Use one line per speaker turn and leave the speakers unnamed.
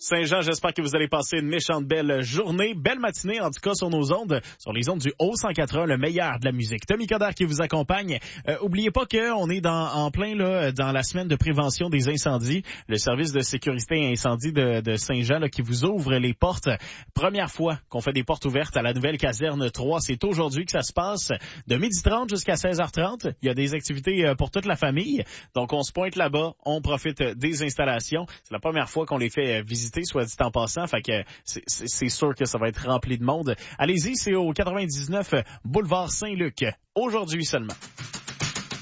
Saint-Jean, j'espère que vous allez passer une méchante belle journée, belle matinée en tout cas sur nos ondes, sur les ondes du Haut-180, le meilleur de la musique. Tommy Coderre qui vous accompagne. Oubliez pas qu'on est en plein là dans la semaine de prévention des incendies. Le service de sécurité et incendie de Saint-Jean là, qui vous ouvre les portes. Première fois qu'on fait des portes ouvertes à la nouvelle caserne 3. C'est aujourd'hui que ça se passe de 12h30 jusqu'à 16h30. Il y a des activités pour toute la famille. Donc on se pointe là-bas, on profite des installations. C'est la première fois qu'on les fait visiter, soit dit en passant, fait que c'est sûr que ça va être rempli de monde. Allez-y, c'est au 99 boulevard Saint-Luc, aujourd'hui seulement.